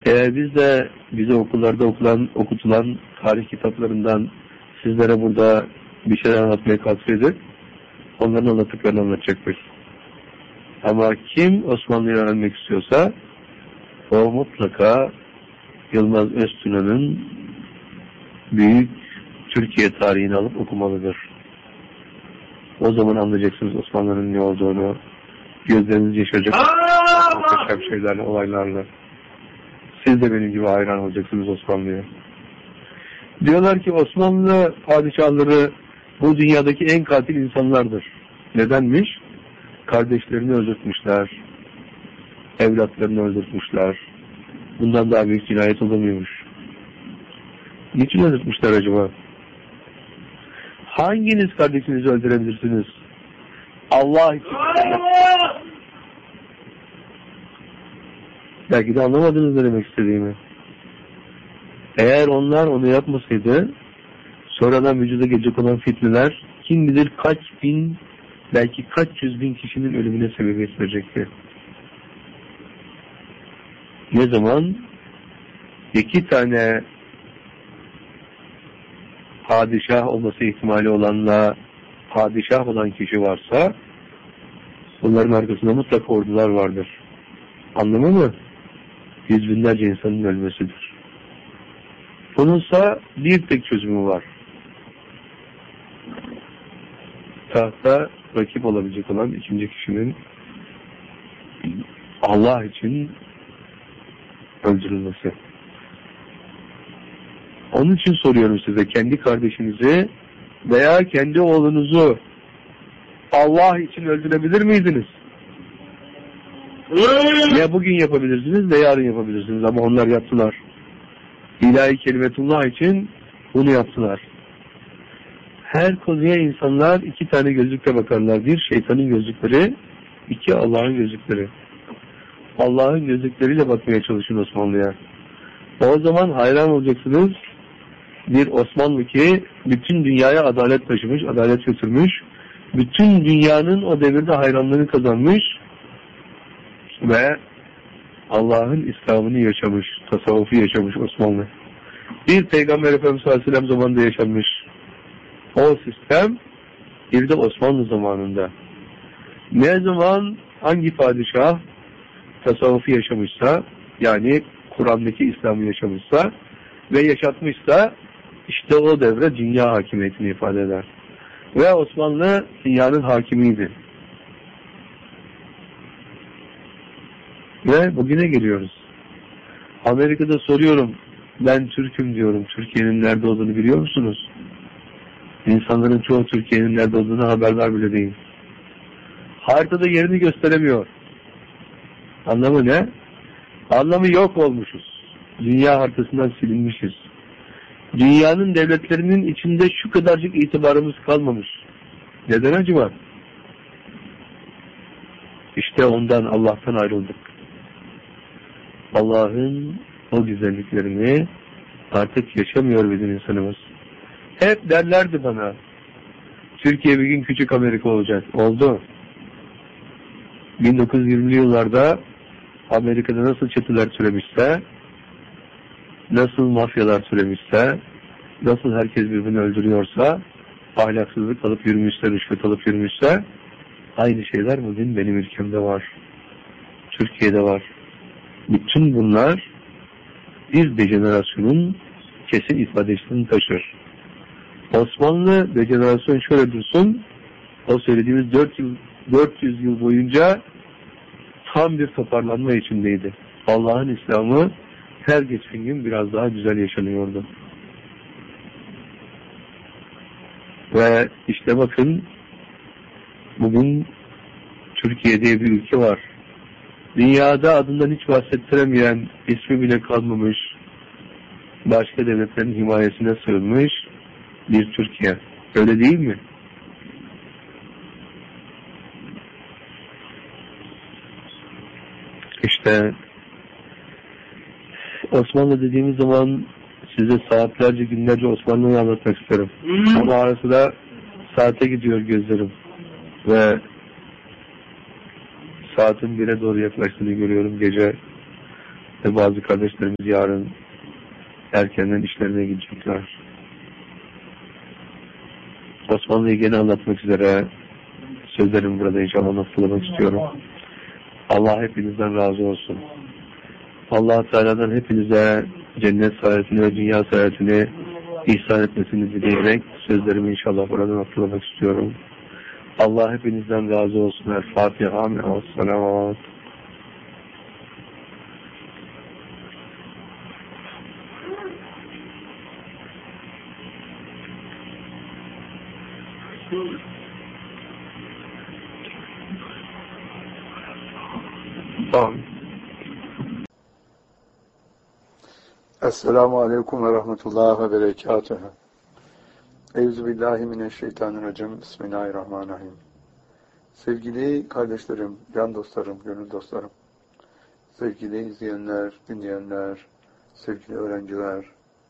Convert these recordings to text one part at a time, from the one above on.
Eğer biz de bize okullarda okutulan tarih kitaplarından sizlere burada bir şeyler anlatmaya kalksaydık, onların anlattıklarını anlatacaktık. Ama kim Osmanlı'yı öğrenmek istiyorsa, o mutlaka Yılmaz Öztuna'nın büyük Türkiye tarihini alıp okumalıdır. O zaman anlayacaksınız Osmanlı'nın ne olduğunu. Gözleriniz yaşayacak muhteşem şeylerle, olaylarla. Siz de benim gibi hayran olacaksınız Osmanlı'ya. Diyorlar ki Osmanlı padişahları bu dünyadaki en katil insanlardır. Nedenmiş? Kardeşlerini öldürtmüşler, evlatlarını öldürtmüşler. Bundan daha büyük cinayet olamıyormuş. Niçin öldürtmüşler acaba? Hanginiz kardeşinizi öldürebilirsiniz? Allah için. Belki de anlamadınız ne demek istediğimi. Eğer onlar onu yapmasaydı, sonradan vücuda gelecek olan fitneler, kim bilir kaç bin, belki kaç yüz bin kişinin ölümüne sebebiyet verecekti. Ne zaman 2 tane padişah olması ihtimali olanla padişah olan kişi varsa, bunların arkasında mutlaka ordular vardır. Anlamı mı? Yüz binlerce insanın ölmesidir. Bununsa bir tek çözümü var. Tahta rakip olabilecek olan ikinci kişinin Allah için öldürülmesi. Onun için soruyorum size, kendi kardeşinizi veya kendi oğlunuzu Allah için öldürebilir miydiniz? Ya bugün yapabilirsiniz de yarın yapabilirsiniz, ama onlar yaptılar. İlahi kelimetullah için bunu yaptılar. Her konuya insanlar 2 tane gözlükle bakarlar. 1 şeytanın gözlükleri, 2 Allah'ın gözlükleri. Allah'ın gözlükleriyle bakmaya çalışın Osmanlı'ya. O zaman hayran olacaksınız. Bir Osmanlı ki bütün dünyaya adalet taşımış, adalet götürmüş. Bütün dünyanın o devirde hayranlığını kazanmış ve Allah'ın İslam'ını yaşamış, tasavvufu yaşamış Osmanlı. Bir Peygamber Efendimiz sallallahu aleyhi ve sellem zamanında yaşanmış. O sistem bir de Osmanlı zamanında. Ne zaman hangi padişah tasavvufu yaşamışsa, yani Kur'an'daki İslam'ı yaşamışsa ve yaşatmışsa, işte o devre dünya hakimiyetini ifade eder. Ve Osmanlı dünyanın hakimiydi. Ve bugüne geliyoruz. Amerika'da soruyorum, ben Türk'üm diyorum. Türkiye'nin nerede olduğunu biliyor musunuz? İnsanların çoğu Türkiye'nin nerede olduğunu haberler bile değil. Haritada yerini gösteremiyor. Anlamı ne? Anlamı yok olmuşuz. Dünya haritasından silinmişiz. Dünyanın devletlerinin içinde şu kadarcık itibarımız kalmamış. Neden acaba? İşte ondan, Allah'tan ayrıldık. Allah'ın o güzelliklerini artık yaşamıyor bizim insanımız. Hep derlerdi bana, Türkiye bir gün küçük Amerika olacak. Oldu. 1920'li yıllarda Amerika'da nasıl çeteler türemişse, nasıl mafyalar türemişse, nasıl herkes birbirini öldürüyorsa, ahlaksızlık alıp yürümüşse, rüşvet alıp yürümüşse, aynı şeyler bugün benim ülkemde var. Türkiye'de var. Bütün bunlar bir dejenerasyonun kesin ifadesini taşır. Osmanlı dejenerasyon şöyle dursun, o söylediğimiz 400 yıl boyunca tam bir toparlanma içindeydi. Allah'ın İslam'ı her geçen gün biraz daha güzel yaşanıyordu. Ve işte bakın, bugün Türkiye diye bir ülke var. Dünyada adından hiç bahsettiremeyen, ismi bile kalmamış, başka devletlerin himayesine sığınmış bir Türkiye. Öyle değil mi? İşte Osmanlı dediğimiz zaman size saatlerce, günlerce Osmanlı'yı anlatmak isterim. Ama arası da saate gidiyor gözlerim. Ve saatin 1'e doğru yaklaştığını görüyorum gece. Ve bazı kardeşlerimiz yarın erkenden işlerine gidecekler. Osmanlı'yı gene anlatmak üzere sözlerimi burada inşallah nasıl istiyorum. Allah hepinizden razı olsun. Allah Teala'dan hepinize cennet saadetini ve dünya saadetini ihsan etmesini dileyerek sözlerimi inşallah burada nasıl istiyorum. Allah hepinizden razı olsun. El Fatiha. Amin. Selamat. Amin. Esselamu Aleyküm ve Rahmetullah ve Berekatuhu. Euzubillahimineşşeytanirracim. Bismillahirrahmanirrahim. Sevgili kardeşlerim, can dostlarım, gönül dostlarım, sevgili izleyenler, dinleyenler, sevgili öğrenciler,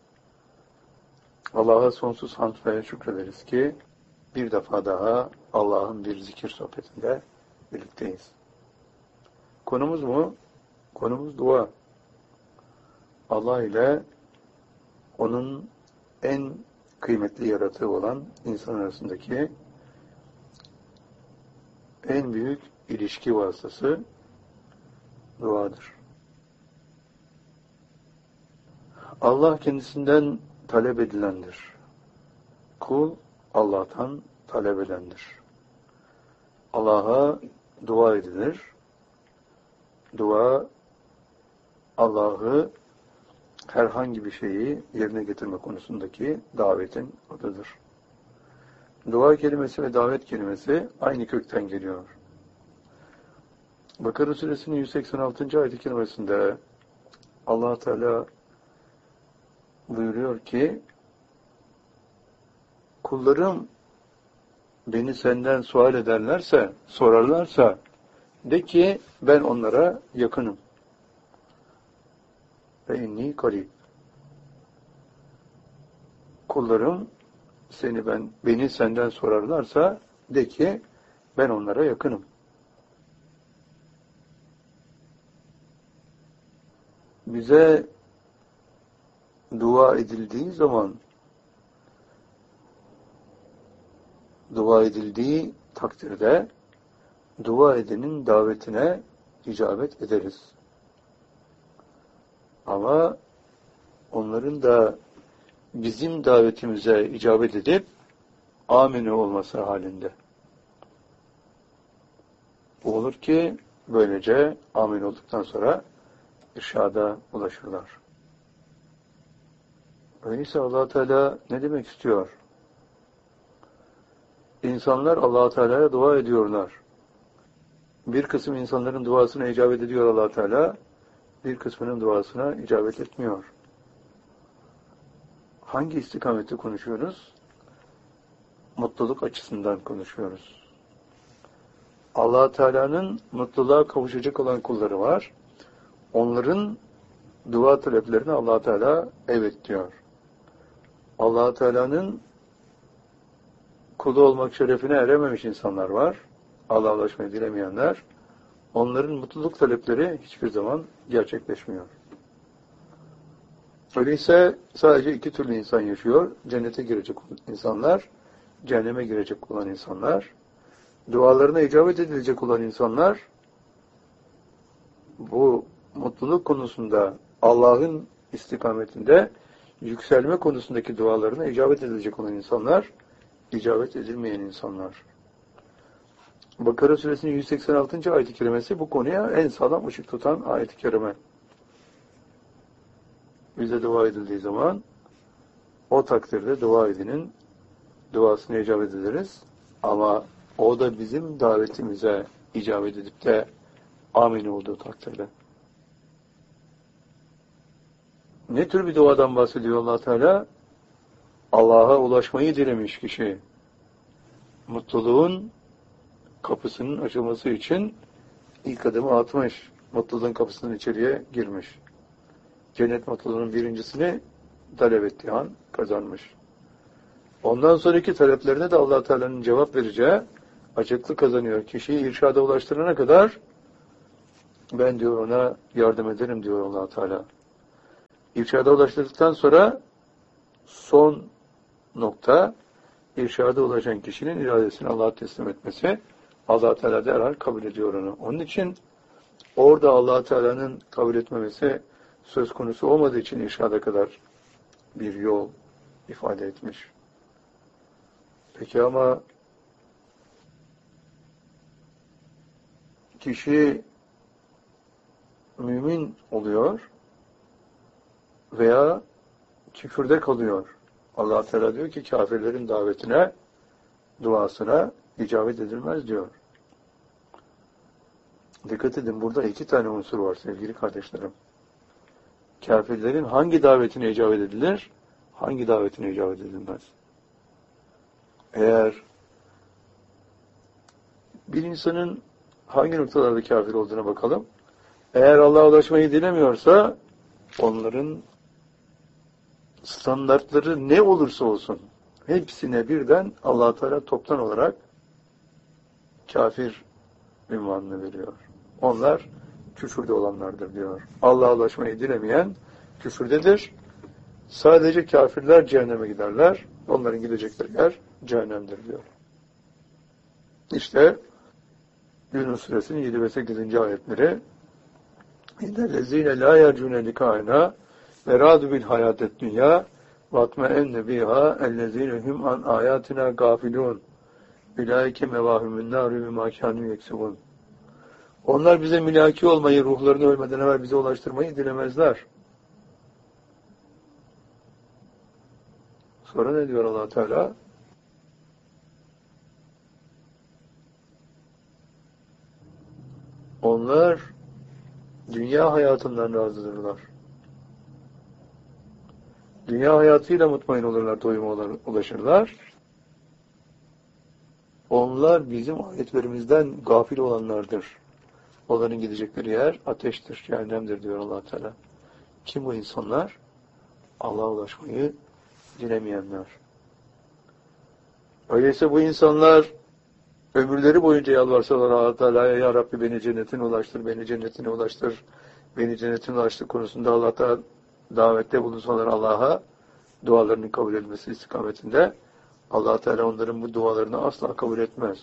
Allah'a sonsuz hamd ve şükrederiz ki bir defa daha Allah'ın bir zikir sohbetinde birlikteyiz. Konumuz mu? Konumuz dua. Allah ile onun en kıymetli yaratığı olan insan arasındaki en büyük ilişki vasıtası duadır. Allah kendisinden talep edilendir. Kul Allah'tan talep edendir. Allah'a dua edilir. Dua Allah'ı herhangi bir şeyi yerine getirme konusundaki davetin adıdır. Dua kelimesi ve davet kelimesi aynı kökten geliyor. Bakara Suresinin 186. ayet-i kerimesinde Allah Teala buyuruyor ki kullarım beni senden sual ederlerse, sorarlarsa de ki ben onlara yakınım. Ve inni karib. Kullarım beni senden sorarlarsa de ki ben onlara yakınım. Bize dua edildiği zaman dua edildiği takdirde dua edenin davetine icabet ederiz. Ama onların da bizim davetimize icabet edip amine olması halinde. Olur ki böylece amin olduktan sonra irşada ulaşırlar. Öyleyse Allah Teala ne demek istiyor? İnsanlar Allah Teala'ya dua ediyorlar. Bir kısım insanların duasına icabet ediyor Allah Teala, bir kısmının duasına icabet etmiyor. Hangi istikamette konuşuyoruz? Mutluluk açısından konuşuyoruz. Allah Teala'nın mutluluğa kavuşacak olan kulları var. Onların dua taleplerine Allah Teala evet diyor. Allah Teala'nın kulu olmak şerefine erememiş insanlar var. Allah'a ulaşmayı dilemeyenler. Onların mutluluk talepleri hiçbir zaman gerçekleşmiyor. Öyleyse sadece iki türlü insan yaşıyor. Cennete girecek insanlar, cehenneme girecek olan insanlar, dualarına icabet edilecek olan insanlar, bu mutluluk konusunda Allah'ın istikametinde yükselme konusundaki dualarına icabet edilecek olan insanlar, icabet edilmeyen insanlar. Bakara Suresinin 186. ayet-i kerimesi bu konuya en sağlam ışık tutan ayet-i kerime. Bize dua edildiği zaman o takdirde dua edenin duasına icabet ederiz. Ama o da bizim davetimize icabet edip de amin olduğu takdirde. Ne tür bir duadan bahsediyor Allah Teala? Allah'a ulaşmayı dilemiş kişi. Mutluluğun kapısının açılması için ilk adımı atmış. Mutluluğun kapısının içeriye girmiş. Cennet mutluluğunun birincisini talep ettiği an kazanmış. Ondan sonraki taleplerine de Allah Teala'nın cevap vereceği açıklık kazanıyor. Kişiyi irşada ulaştırana kadar ben diyor ona yardım ederim diyor Allah Teala. İrşada ulaştırdıktan sonra son nokta irşada ulaşan kişinin iradesini Allah'a teslim etmesi. Allah Teala derhal kabul ediyor onu. Onun için orada Allah Teala'nın kabul etmemesi söz konusu olmadığı için irşada kadar bir yol ifade etmiş. Peki ama kişi mümin oluyor veya küfürde kalıyor. Allah Teala diyor ki kafirlerin davetine, duasına icabet edilmez diyor. Dikkat edin, burada iki tane unsur var sevgili kardeşlerim. Kafirlerin hangi davetine icabet edilir, hangi davetine icabet edilmez. Eğer bir insanın hangi noktalarda kafir olduğuna bakalım. Eğer Allah'a ulaşmayı dilemiyorsa onların standartları ne olursa olsun hepsine birden Allah Teala toptan olarak kafir ünvanını veriyor. Onlar küfürde olanlardır diyor. Allah'a ulaşmayı dilemeyen küfürdedir. Sadece kafirler cehenneme giderler. Onların gidecekleri yer cehennemdir diyor. İşte Yunus Suresinin 7 ve 8. ayetleri İnnellezîne lâ yercûne likâina ve râdu bil hayâtet dünyâ ve atme'enne bîhâ ellezîne hum an âyâtina gâfilûn ulaike mevâhumün nârü ve mâ kânû yeksibûn. Onlar bize mülaki olmayı, ruhlarını ölmeden evvel bize ulaştırmayı dilemezler. Sonra ne diyor Allah Teala? Onlar dünya hayatından razıdırlar. Dünya hayatıyla mutmain olurlar, doyuma ulaşırlar. Onlar bizim ayetlerimizden gafil olanlardır. Onların gidecekleri yer ateştir, cehennemdir diyor Allah Teala. Kim bu insanlar? Allah'a ulaşmayı dilemeyenler. Öyleyse bu insanlar ömürleri boyunca yalvarsalar Allah Teala'ya, ya Rabbi beni cennetine ulaştır, beni cennetine ulaştır, beni cennetine ulaştır konusunda Allah'ta davette bulunsalar Allah'a, dualarının kabul edilmesi istikametinde, Allah Teala onların bu dualarını asla kabul etmez.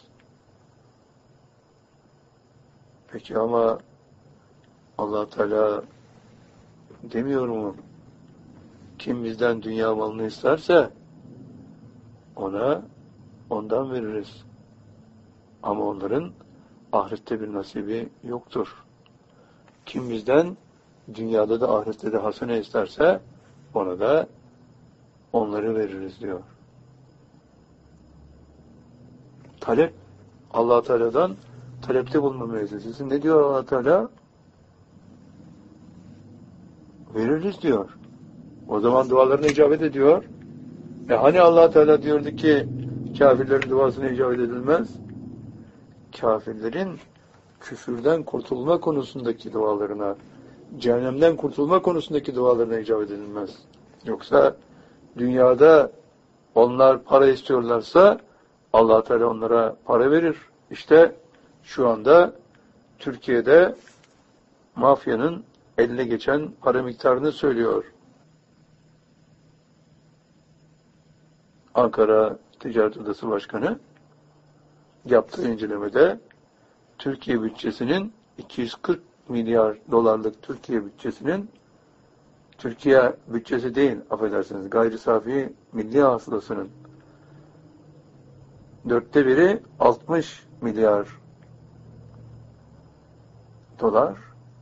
Peki ama Allah Teala demiyor mu? Kim bizden dünya malını isterse ona ondan veririz. Ama onların ahirette bir nasibi yoktur. Kim bizden dünyada da ahirette de hasene isterse ona da onları veririz diyor. Talep Allah Teala'dan talepte bulunma meclisi. Ne diyor Allah Teala? Veririz diyor. O zaman dualarına icabet ediyor. Hani Allah Teala diyordu ki kafirlerin duasına icabet edilmez? Kafirlerin küfürden kurtulma konusundaki dualarına, cehennemden kurtulma konusundaki dualarına icabet edilmez. Yoksa dünyada onlar para istiyorlarsa Allah Teala onlara para verir. İşte şu anda Türkiye'de mafyanın eline geçen para miktarını söylüyor. Ankara Ticaret Odası Başkanı yaptığı incelemede Türkiye bütçesinin 240 milyar dolarlık Türkiye bütçesinin, Türkiye bütçesi değil, affedersiniz, gayri safi milli hasılasının 1/4 60 milyar dolar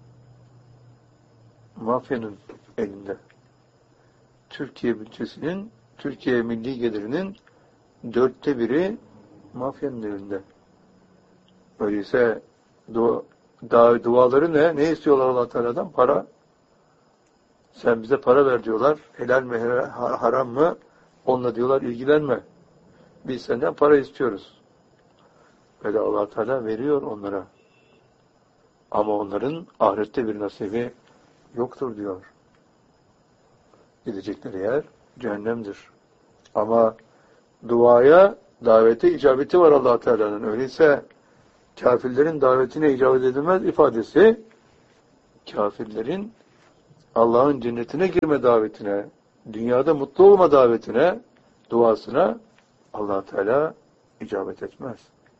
mafyanın elinde. Türkiye bütçesinin, Türkiye milli gelirinin 1/4 mafyanın elinde. Öyleyse duaları ne? Ne istiyorlar Allah Teala'dan? Para. Sen bize para ver diyorlar. Helal mi, haram mı? Onunla diyorlar ilgilenme. Biz senden para istiyoruz. Böyle Allah Teala veriyor onlara. Ama onların ahirette bir nasibi yoktur diyor. Gidecekleri yer cehennemdir. Ama duaya, davete icabeti var Allah Teala'nın. Öyleyse kafirlerin davetine icabet edilmez ifadesi kafirlerin Allah'ın cennetine girme davetine, dünyada mutlu olma davetine, duasına Allah Teala icabet etmez.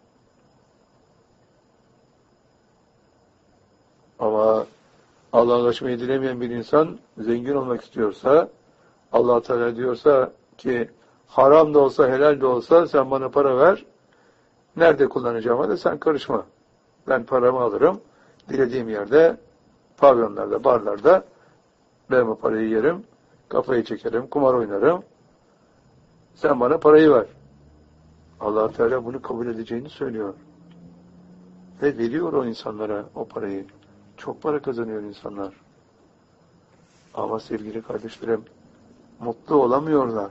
Ama Allah'a ulaşmayı dilemeyen bir insan zengin olmak istiyorsa, Allah Teala diyorsa ki haram da olsa helal de olsa sen bana para ver, nerede kullanacağıma da sen karışma. Ben paramı alırım, dilediğim yerde, pavyonlarda, barlarda ben bu parayı yerim, kafayı çekerim, kumar oynarım. Sen bana parayı ver. Allah Teala bunu kabul edeceğini söylüyor. Ve veriyor o insanlara o parayı. Çok para kazanıyor insanlar. Ama sevgili kardeşlerim, mutlu olamıyorlar.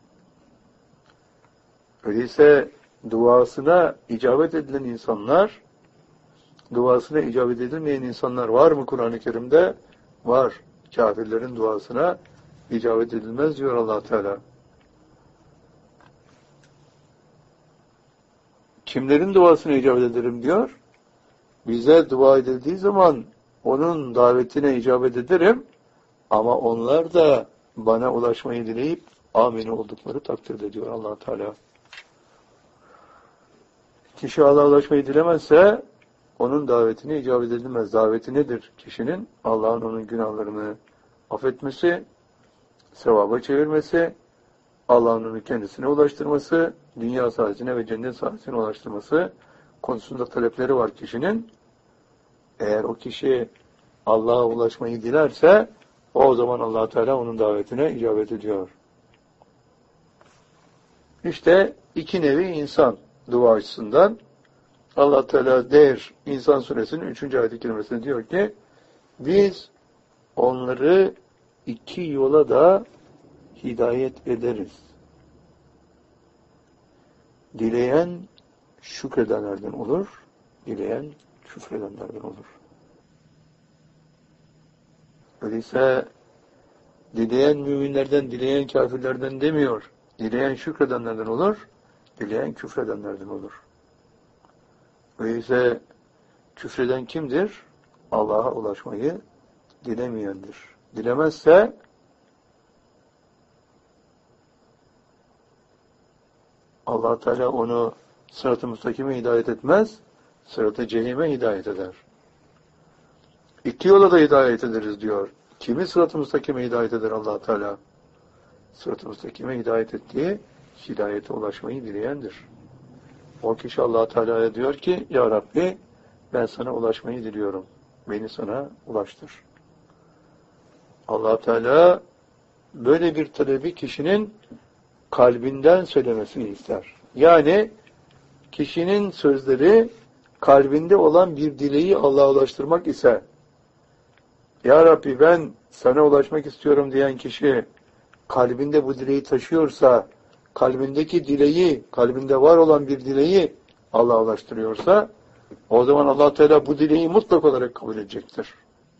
Öyleyse duasına icabet edilen insanlar, duasına icabet edilmeyen insanlar var mı Kur'an-ı Kerim'de? Var. Kafirlerin duasına icabet edilmez diyor Allah Teala. Kimlerin duasına icabet ederim diyor? Bize dua edildiği zaman onun davetine icabet ederim ama onlar da bana ulaşmayı dileyip amin oldukları takdirde diyor Allah Teala. Kişi Allah'a ulaşmayı dilemezse onun davetine icabet edilmez. Daveti nedir? Kişinin Allah'ın onun günahlarını affetmesi, sevaba çevirmesi, Allah'ın onu kendisine ulaştırması, dünya saadetine ve cennet saadetine ulaştırması konusunda talepleri var kişinin. Eğer o kişi Allah'a ulaşmayı dilerse o zaman Allah Teala onun davetine icabet ediyor. İşte iki nevi insan dua açısından Allah Teala der İnsan Suresinin 3. ayet-i kerimesinde diyor ki biz onları iki yola da hidayet ederiz. Dileyen şükredenlerden olur, dileyen küfredenlerden olur. Öyleyse dileyen müminlerden, dileyen kafirlerden demiyor. Dileyen şükredenlerden olur, dileyen küfredenlerden olur. Öyleyse küfreden kimdir? Allah'a ulaşmayı dilemeyendir. Dilemezse Allah Teala onu sırat-ı müstakime hidayet etmez, sırat-ı cehime hidayet eder. İki yola da hidayet ederiz diyor. Kimi sırat-ı müstakime hidayet eder Allah Teala? Sırat-ı müstakime hidayet ettiği, hidayete ulaşmayı dileyendir. O kişi Allah Teala'ya diyor ki, Ya Rabbi ben sana ulaşmayı diliyorum. Beni sana ulaştır. Allah Teala böyle bir talebi kişinin kalbinden söylemesini ister. Yani kişinin sözleri kalbinde olan bir dileği Allah'a ulaştırmak ise Ya Rabbi ben sana ulaşmak istiyorum diyen kişi kalbinde bu dileği taşıyorsa, kalbindeki dileği, kalbinde var olan bir dileği Allah'a ulaştırıyorsa o zaman Allah Teala bu dileği mutlak olarak kabul edecektir.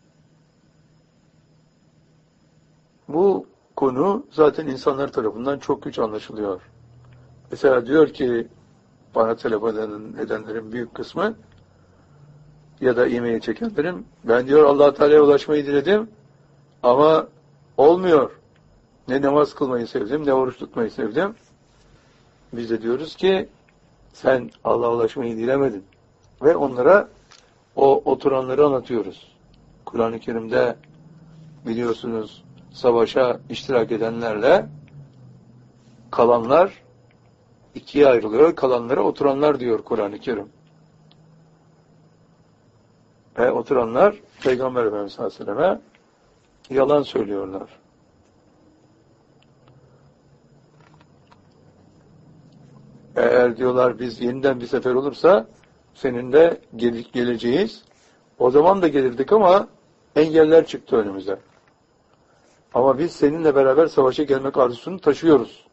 Bu konu zaten insanlar tarafından çok güç anlaşılıyor. Mesela diyor ki bana telefon edenlerin büyük kısmı ya da e-mail çekenlerin ben diyor Allah Teala'ya ulaşmayı diledim ama olmuyor. Ne namaz kılmayı sevdim, ne oruç tutmayı sevdim. Biz de diyoruz ki sen Allah'a ulaşmayı dilemedin. Ve onlara o oturanları anlatıyoruz. Kur'an-ı Kerim'de biliyorsunuz savaşa iştirak edenlerle kalanlar ikiye ayrılıyor. Kalanlara oturanlar diyor Kur'an-ı Kerim. Ve oturanlar Peygamber Efendimiz sallallahu aleyhi ve selleme yalan söylüyorlar. Eğer diyorlar biz yeniden bir sefer olursa seninle geleceğiz. O zaman da gelirdik ama engeller çıktı önümüze. Ama biz seninle beraber savaşa gelmek arzusunu taşıyoruz.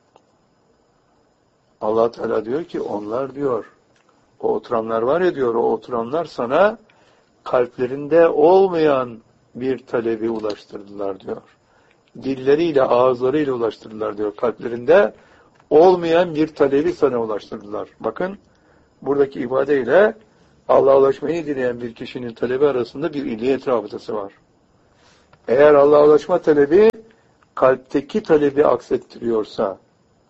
Allah Teala diyor ki onlar diyor o oturanlar var ya diyor o oturanlar sana kalplerinde olmayan bir talebi ulaştırdılar diyor. Dilleriyle, ağızlarıyla ulaştırdılar diyor. Kalplerinde olmayan bir talebi sana ulaştırdılar. Bakın, buradaki ibadeyle Allah'a ulaşmayı dileyen bir kişinin talebi arasında bir illiyet rabıtası var. Eğer Allah'a ulaşma talebi kalpteki talebi aksettiriyorsa,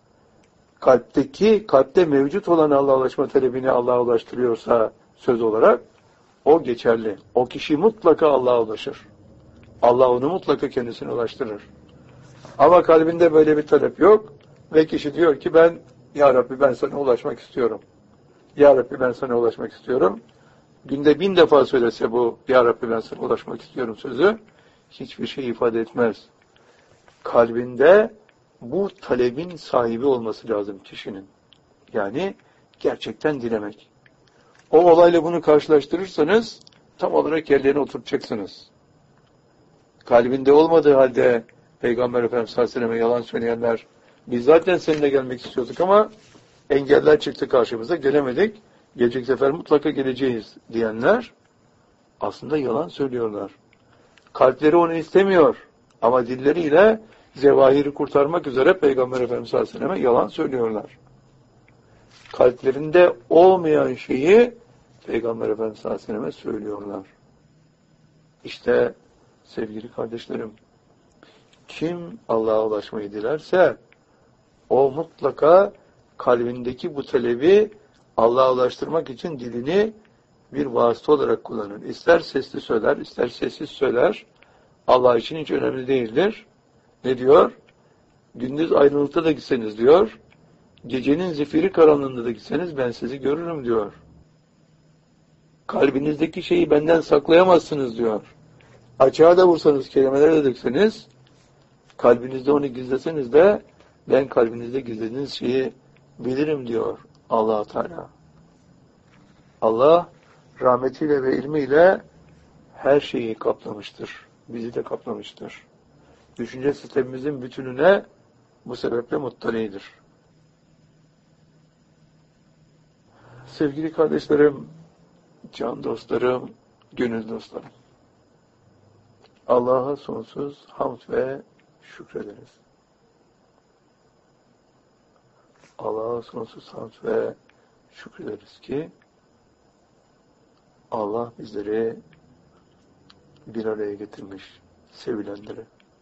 kalpte mevcut olan Allah'a ulaşma talebini Allah'a ulaştırıyorsa söz olarak, o geçerli. O kişi mutlaka Allah'a ulaşır. Allah onu mutlaka kendisine ulaştırır. Ama kalbinde böyle bir talep yok ve kişi diyor ki Ya Rabbi ben sana ulaşmak istiyorum. Ya Rabbi ben sana ulaşmak istiyorum. Günde 1000 defa söylese bu Ya Rabbi ben sana ulaşmak istiyorum sözü hiçbir şey ifade etmez. Kalbinde bu talebin sahibi olması lazım kişinin. Yani gerçekten dilemek. O olayla bunu karşılaştırırsanız tam olarak yerlerine oturtacaksınız. Kalbinde olmadığı halde Peygamber Efendimiz sallallahu aleyhi ve selleme yalan söyleyenler biz zaten seninle gelmek istiyorduk ama engeller çıktı karşımıza gelemedik. Gelecek sefer mutlaka geleceğiz diyenler aslında yalan söylüyorlar. Kalpleri onu istemiyor ama dilleriyle zevahiri kurtarmak üzere Peygamber Efendimiz sallallahu aleyhi ve selleme yalan söylüyorlar. Kalplerinde olmayan şeyi Peygamber Efendimiz sallallahu aleyhi ve selleme söylüyorlar. İşte sevgili kardeşlerim, kim Allah'a ulaşmayı dilerse o mutlaka kalbindeki bu talebi Allah'a ulaştırmak için dilini bir vasıta olarak kullanır. İster sesli söyler, ister sessiz söyler. Allah için hiç önemli değildir. Ne diyor? Gündüz aydınlıkta da gitseniz diyor, gecenin zifiri karanlığında da gitseniz ben sizi görürüm diyor. Kalbinizdeki şeyi benden saklayamazsınız diyor. Açığa da vursanız, kelimelere de dökseniz, kalbinizde onu gizleseniz de ben kalbinizde gizlediğiniz şeyi bilirim diyor Allah Teala. Allah rahmetiyle ve ilmiyle her şeyi kaplamıştır. Bizi de kaplamıştır. Düşünce sistemimizin bütününe bu sebeple muttalidir. Sevgili kardeşlerim, can dostlarım, gönül dostlarım. Allah'a sonsuz hamd ve şükrederiz. Allah'a sonsuz hamd ve şükrederiz ki Allah bizleri bir araya getirmiş, sevilenleri.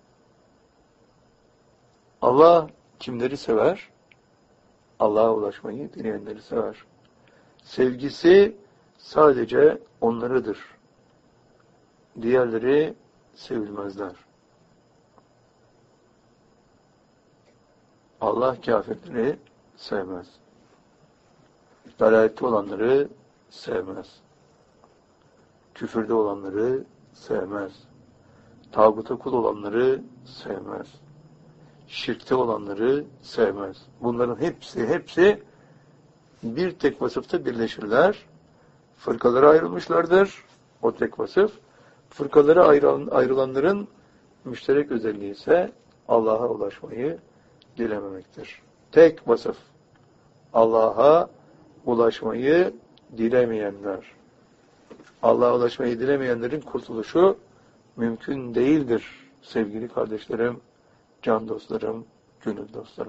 Allah kimleri sever? Allah'a ulaşmayı dileyenleri sever. Sevgisi sadece onlarıdır. Diğerleri sevilmezler. Allah kafirleri sevmez. Dalalette olanları sevmez. Küfürde olanları sevmez. Tağuta kul olanları sevmez. Şirkte olanları sevmez. Bunların hepsi bir tek vasıfta birleşirler. Fırkalara ayrılmışlardır. O tek vasıf. Fırkalara ayrılanların müşterek özelliği ise Allah'a ulaşmayı dilememektir. Tek vasıf. Allah'a ulaşmayı dilemeyenler. Allah'a ulaşmayı dilemeyenlerin kurtuluşu mümkün değildir. Sevgili kardeşlerim, can dostlarım, gönül dostlarım.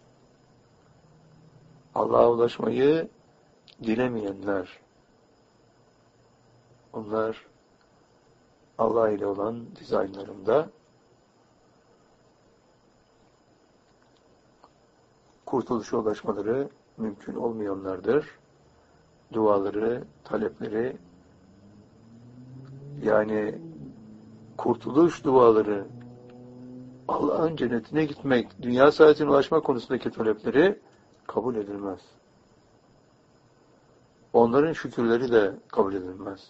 Allah'a ulaşmayı dilemeyenler, onlar Allah ile olan dizaynlarında kurtuluşa ulaşmaları mümkün olmayanlardır. Duaları, talepleri, yani kurtuluş duaları, Allah'ın cennetine gitmek, dünya saadetine ulaşma konusundaki talepleri kabul edilmez. Onların şükürleri de kabul edilmez.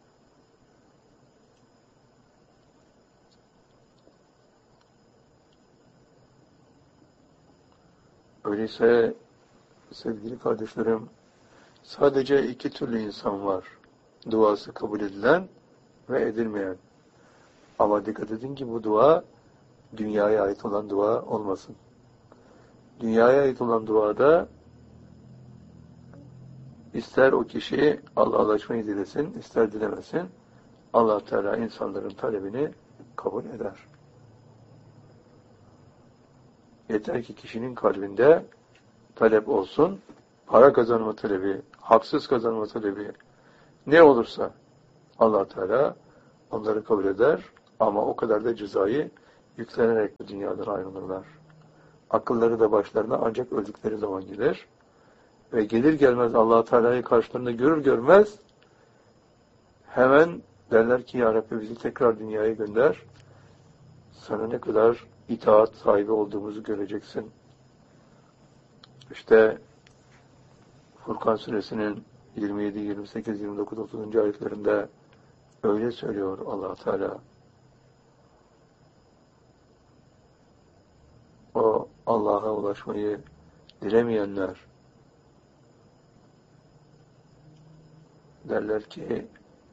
Öyleyse sevgili kardeşlerim, sadece iki türlü insan var. Duası kabul edilen ve edilmeyen. Ama dikkat edin ki bu dua dünyaya ait olan dua olmasın. Dünyaya ait olan duada ister o kişi Allah'a ulaşmayı dilesin, ister dilemesin, Allah Teala insanların talebini kabul eder. Yeter ki kişinin kalbinde talep olsun, para kazanma talebi, haksız kazanma talebi, Ne olursa Allah Teala onları kabul eder ama o kadar da cezayı yüklenerek bu dünyadan ayrılırlar. Akılları da başlarına ancak öldükleri zaman gelir. Ve gelir gelmez Allah Teala'yı karşılarında görür görmez hemen derler ki ya Rabbi bizi tekrar dünyaya gönder. Sana ne kadar itaat sahibi olduğumuzu göreceksin. İşte Furkan suresinin 27, 28, 29, 30. ayetlerinde öyle söylüyor Allah Teala. O Allah'a ulaşmayı dilemeyenler derler ki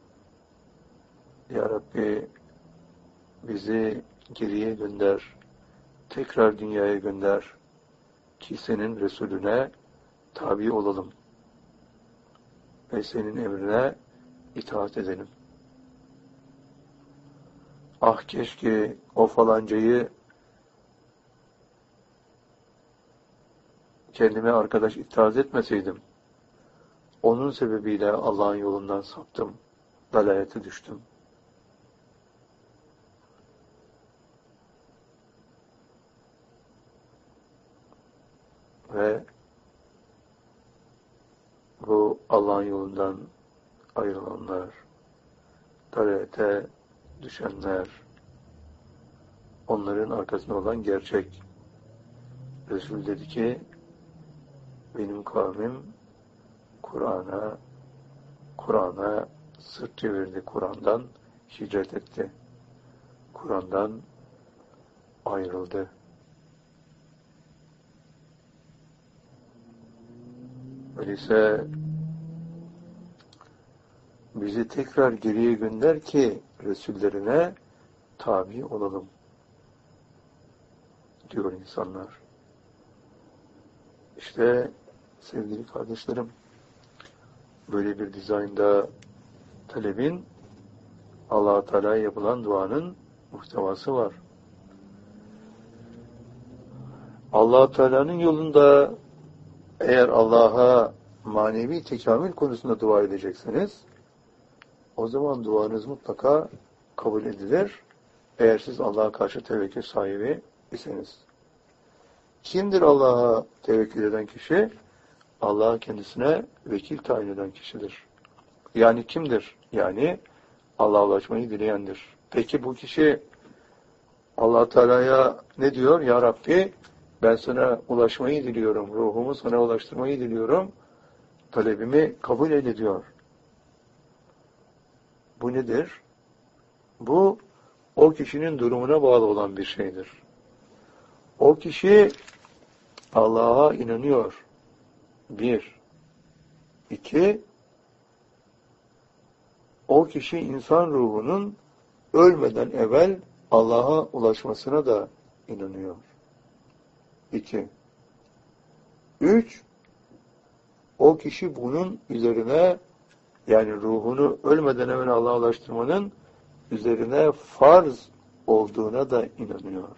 ya Rabbi bizi geriye gönder, tekrar dünyaya gönder ki senin Resulüne tabi olalım ve senin emrine itaat edelim. Ah keşke o falancayı kendime arkadaş itaat etmeseydim. Onun sebebiyle Allah'ın yolundan saptım, dalalete düştüm. Ve bu Allah'ın yolundan ayrılanlar, dalalete düşenler, onların arkasında olan gerçek. Resul dedi ki, benim kavmim Kur'an'a sırt çevirdi, Kur'an'dan hicret etti. Kur'an'dan ayrıldı. Öyleyse bizi tekrar geriye gönder ki Resullerine tabi olalım diyor insanlar. İşte sevgili kardeşlerim, böyle bir dizaynda talebin Allah-u Teala'ya yapılan duanın muhtevası var. Allah-u Teala'nın yolunda eğer Allah'a manevi tekamül konusunda dua edecekseniz, o zaman duanız mutlaka kabul edilir. Eğer siz Allah'a karşı tevekkül sahibi iseniz. Kimdir Allah'a tevekkül eden kişi? Allah kendisine vekil tayin eden kişidir. Yani kimdir? Yani Allah'a ulaşmayı dileyendir. Peki bu kişi Allah Teala'ya ne diyor? Ya Rabbi ben sana ulaşmayı diliyorum. Ruhumu sana ulaştırmayı diliyorum. Talebimi kabul eyle diyor. Bu nedir? Bu o kişinin durumuna bağlı olan bir şeydir. O kişi Allah'a inanıyor. 1. 2. O kişi insan ruhunun ölmeden evvel Allah'a ulaşmasına da inanıyor. 2. 3. O kişi bunun üzerine, yani ruhunu ölmeden evvel Allah'a ulaştırmanın üzerine farz olduğuna da inanıyor.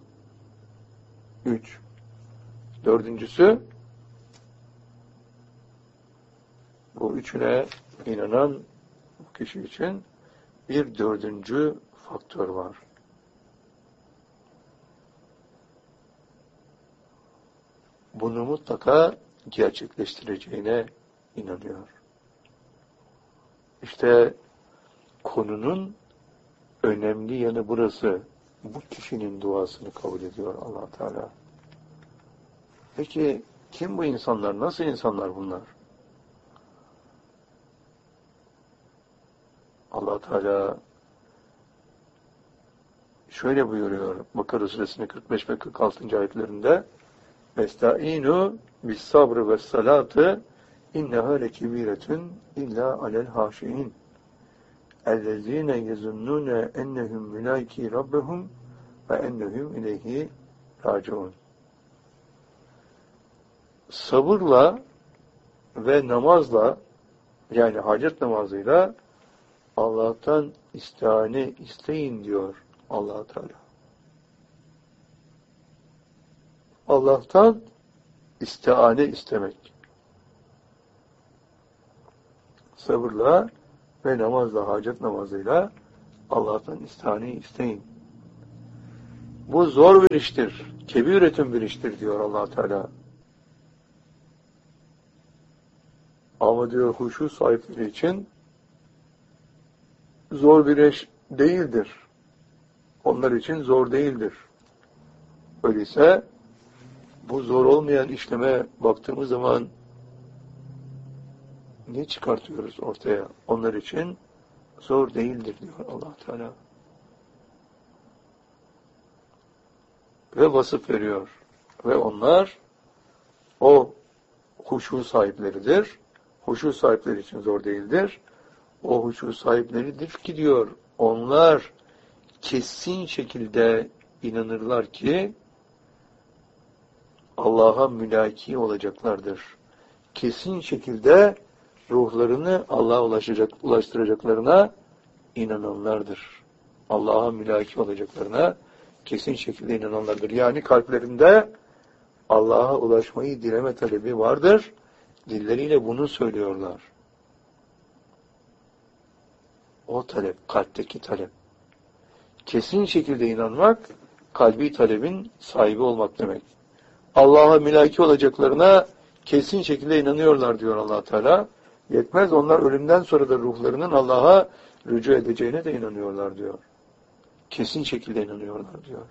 3. Dördüncüsü, bu üçüne inanan bu kişi için bir dördüncü faktör var. Bunu mutlaka gerçekleştireceğine inanıyor. İşte konunun önemli yanı burası. Bu kişinin duasını kabul ediyor Allah Teala. Peki kim bu insanlar? Nasıl insanlar bunlar? Allah Teala şöyle buyuruyor Bakara suresinin 45 ve 46. ayetlerinde: "Vesta'inu bis sabr ve salati inneha lekebiretun illa alel haşiin. Ellezine yezunnune ennehum mülaki rabbehum ve ennehum ileyhi raciun." Sabırla ve namazla, yani hacet namazıyla Allah'tan istihane isteyin diyor Allah Teala. Allah'tan istihane istemek. Sabırla ve namazla, hacet namazıyla Allah'tan istihane isteyin. Bu zor bir iştir. Kebiretün bir iştir diyor Allah Teala. Ama diyor huşu sahipleri için zor bir iş değildir. Onlar için zor değildir. Öyleyse bu zor olmayan işleme baktığımız zaman ne çıkartıyoruz ortaya? Onlar için zor değildir diyor Allah Teala. Ve vasıf veriyor. Ve onlar o huşu sahipleridir. Huşu sahipleri için zor değildir. O huşu sahipleridir ki diyor, onlar kesin şekilde inanırlar ki Allah'a mülaki olacaklardır. Kesin şekilde ruhlarını Allah'a ulaştıracaklarına inananlardır. Allah'a mülaki olacaklarına kesin şekilde inananlardır. Yani kalplerinde Allah'a ulaşmayı dileme talebi vardır. Dilleriyle bunu söylüyorlar. O talep, kalpteki talep. Kesin şekilde inanmak, kalbi talebin sahibi olmak demek. Allah'a mülaki olacaklarına kesin şekilde inanıyorlar diyor Allah Teala. Yetmez, onlar ölümden sonra da ruhlarının Allah'a rücu edeceğine de inanıyorlar diyor. Kesin şekilde inanıyorlar diyor.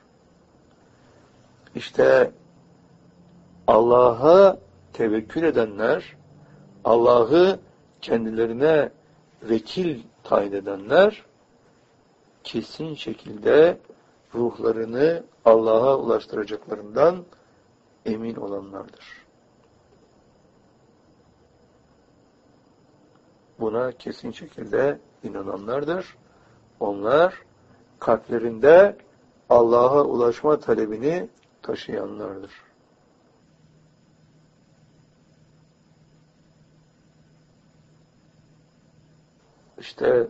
İşte Allah'a tevekkül edenler, Allah'ı kendilerine vekil tayin edenler, kesin şekilde ruhlarını Allah'a ulaştıracaklarından emin olanlardır. Buna kesin şekilde inananlardır. Onlar kalplerinde Allah'a ulaşma talebini taşıyanlardır. İşte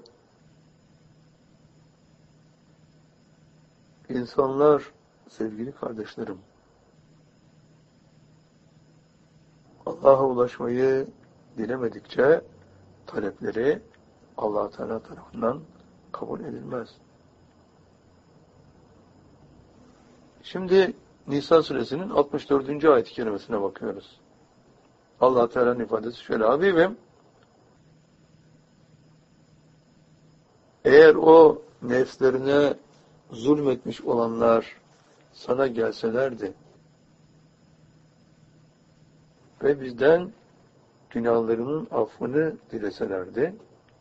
insanlar, sevgili kardeşlerim, Allah'a ulaşmayı dilemedikçe talepleri Allah Teala tarafından kabul edilmez. Şimdi Nisa suresinin 64. ayet-i kerimesine bakıyoruz. Allah Teala'nın ifadesi şöyle: Habibim, eğer o nefslerine zulmetmiş olanlar sana gelselerdi ve bizden günahlarının affını dileselerdi,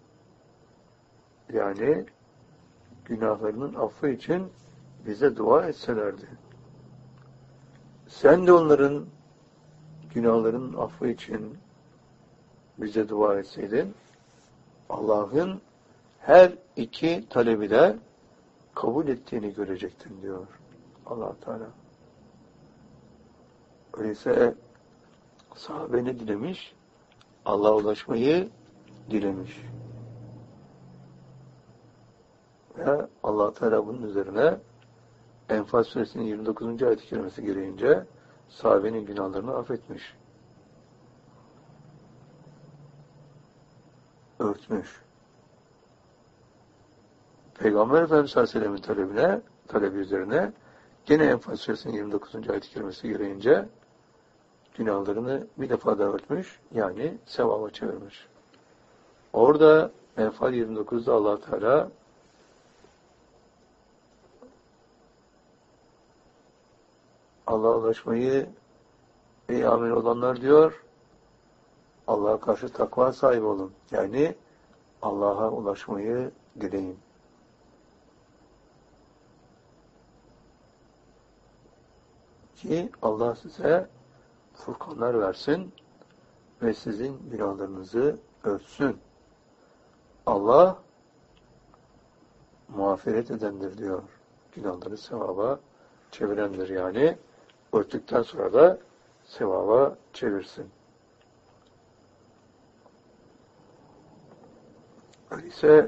yani günahlarının affı için bize dua etselerdi, sen de onların günahlarının affı için bize dua etseydin, Allah'ın her iki talebi de kabul ettiğini görecektin diyor Allah Teala. Öyleyse sahabe ne dilemiş? Allah'a ulaşmayı dilemiş. Ve Allah Teala bunun üzerine Enfal suresinin 29. ayet-i kerimesi gereğince sahabenin günahlarını affetmiş. Örtmüş. Peygamber Efendimiz Aleyhisselam'ın talebi üzerine gene Enfal suresinin 29. ayet-i kerimesi gereğince günahlarını bir defa daha örtmüş, yani sevaba çevirmiş. Orada Enfal 29'da Allah Teala Allah'a ulaşmayı ey amin olanlar diyor, Allah'a karşı takva sahibi olun. Yani Allah'a ulaşmayı dileyin. Ki Allah size furkanlar versin ve sizin günahlarınızı örtsün. Allah mağfiret edendir diyor. Günahları sevaba çevirendir, yani örttükten sonra da sevaba çevirsin. Öyleyse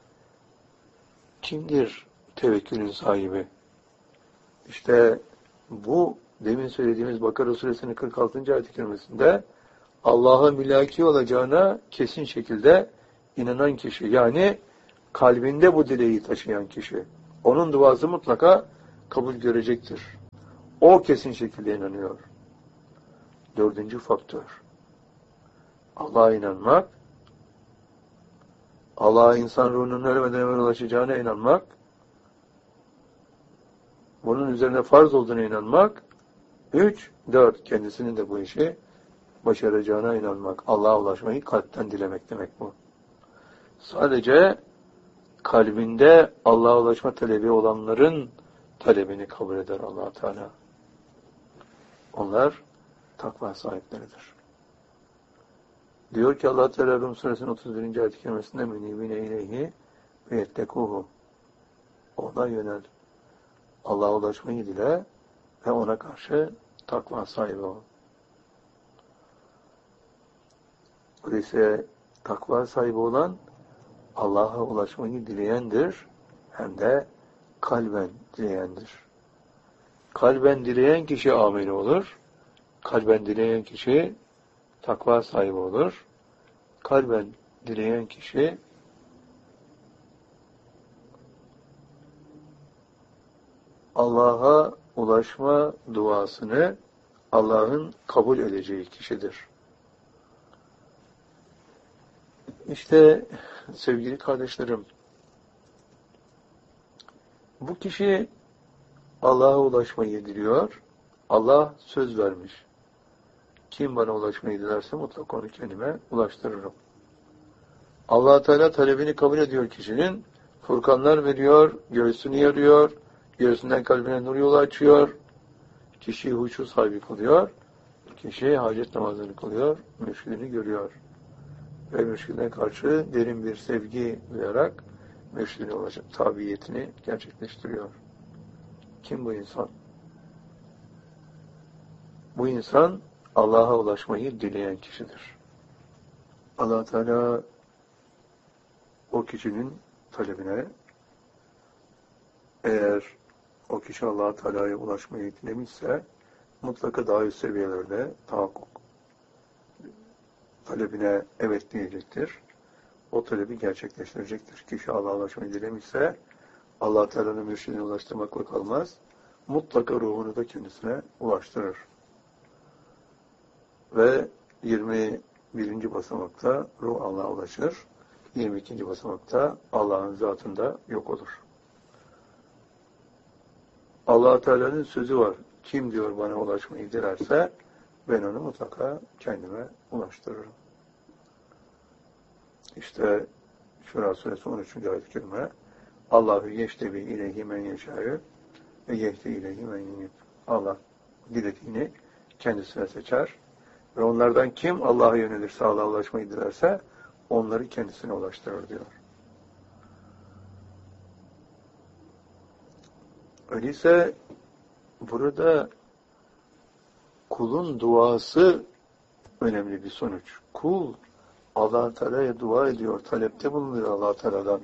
kimdir tevekkülün sahibi? İşte bu demin söylediğimiz Bakara suresinin 46. ayet-i kerimesinde Allah'a mülaki olacağına kesin şekilde inanan kişi, yani kalbinde bu dileği taşıyan kişi, onun duası mutlaka kabul görecektir. O kesin şekilde inanıyor. Dördüncü faktör. Allah'a inanmak, Allah'a insan ruhunun ölmeden evvel ulaşacağına inanmak, bunun üzerine farz olduğuna inanmak, 3, 4, kendisinin de bu işi başaracağına inanmak. Allah'a ulaşmayı kalpten dilemek demek bu. Sadece kalbinde Allah'a ulaşma talebi olanların talebini kabul eder Allah Teala. Onlar takva sahipleridir. Diyor ki Allah Teala Rum Suresinin 31. ayet-i kerimesinde münibine ileyhi ve yettekuhu. Ona yönel. Allah'a ulaşmayı dile ve ona karşı takva sahibi ol. Öyleyse takva sahibi olan Allah'a ulaşmayı dileyendir, hem de kalben dileyendir. Kalben dileyen kişi amin olur. Kalben dileyen kişi takva sahibi olur. Kalben dileyen kişi Allah'a ulaşma duasını Allah'ın kabul edeceği kişidir. İşte sevgili kardeşlerim, bu kişi Allah'a ulaşmayı diliyor. Allah söz vermiş. Kim bana ulaşmayı dilerse mutlaka onu kendime ulaştırırım. Allah Teala talebini kabul ediyor kişinin. Furkanlar veriyor, göğsünü yarıyor, göğsünden kalbine nur yolu açıyor. Kişiyi huşu sahibi kılıyor. Kişi hacet namazını kılıyor, mürşidini görüyor. Ve mürşidine karşı derin bir sevgi duyarak mürşidine ulaşıp tabiyetini gerçekleştiriyor. Kim bu insan? Bu insan Allah'a ulaşmayı dileyen kişidir. Allah Teala o kişinin talebine, eğer o kişi Allah Teala'ya ulaşmayı dilemişse mutlaka daha üst seviyelerde tahakkuk talebine evet diyecektir. O talebi gerçekleştirecektir. Kişi Allah'a ulaşmayı dilemişse Allah Teala'nın mürşidine ulaştırmakla kalmaz. Mutlaka ruhunu da kendisine ulaştırır. Ve 21. basamakta ruh Allah'a ulaşır. 22. basamakta Allah'ın zatında yok olur. Allah Teala'nın sözü var. Kim diyor bana ulaşmayı dilerse ben onu mutlaka kendime ulaştırırım. İşte Şura Suresi 13. ayet-i kerime Allahu yeştebi ileyhi men yeşâ'yü ve yehdi ileyhi men yunib. Allah dilediğini kendisine seçer ve onlardan kim Allah'a yönelirse, Allah'a ulaşmayı dilerse onları kendisine ulaştırır diyor. Öyleyse burada kulun duası önemli bir sonuç. Kul Allah Teala'ya dua ediyor, talepte bulunuyor Allah Teala'dan.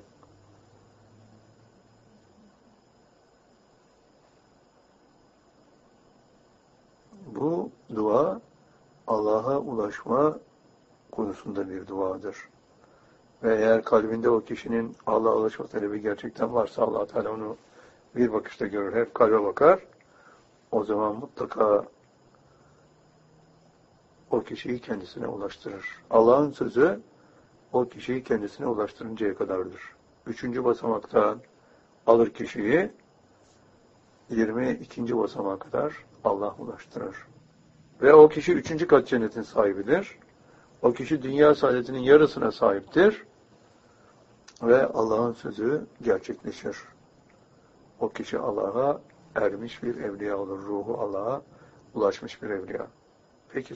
Bu dua Allah'a ulaşma konusunda bir duadır. Ve eğer kalbinde o kişinin Allah'a ulaşma talebi gerçekten varsa Allah Teala onu bir bakışta görür, hep kalbe bakar. O zaman mutlaka o kişiyi kendisine ulaştırır. Allah'ın sözü o kişiyi kendisine ulaştırıncaya kadardır. 3. basamaktan alır kişiyi 22. basamağa kadar Allah ulaştırır. Ve o kişi 3. kat cennetin sahibidir. O kişi dünya saadetinin yarısına sahiptir. Ve Allah'ın sözü gerçekleşir. O kişi Allah'a ermiş bir evliya olur. Ruhu Allah'a ulaşmış bir evliya. Peki